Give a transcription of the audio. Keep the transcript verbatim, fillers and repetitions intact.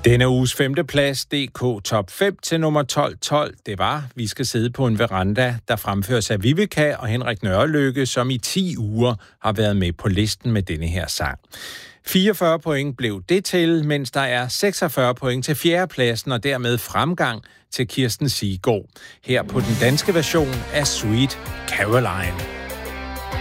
Denne uges femteplads, D K Top fem til nummer tolv tolv, det var Vi skal sidde på en veranda, der fremføres af Vivica og Henrik Nørrelykke, som i ti uger har været med på listen med denne her sang. fireogfyrre point blev det til, mens der er seksogfyrre point til fjerdepladsen og dermed fremgang til Kirsten Siggaard. Her på den danske version af Sweet Caroline.